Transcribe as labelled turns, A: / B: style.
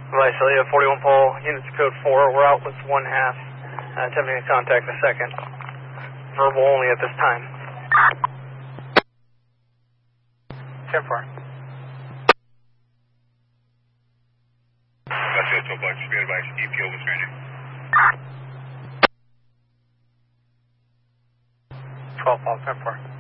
A: Visalia 41 pole, units code 4, we're out with 1/2, attempting to contact the 2nd. Verbal only at this time. 10-4.
B: Visalia 12 Black, be advised, EPO was stranger.
A: 12 ball, 10-4.